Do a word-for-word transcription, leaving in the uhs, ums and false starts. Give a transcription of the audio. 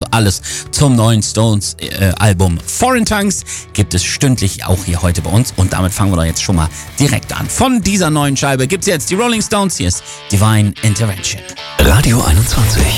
alles zum neuen Stones-Album Foreign Tongues gibt es stündlich auch hier heute bei uns. Und damit fangen wir doch jetzt schon mal direkt an. Von dieser neuen Scheibe gibt es jetzt die Rolling Stones. Hier ist Divine Intervention. Radio einundzwanzig.